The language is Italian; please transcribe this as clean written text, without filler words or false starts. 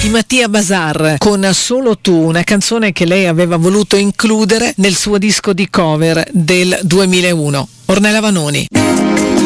di Mattia Bazar con Solo tu, una canzone che lei aveva voluto includere nel suo disco di cover del 2001. Ornella Vanoni.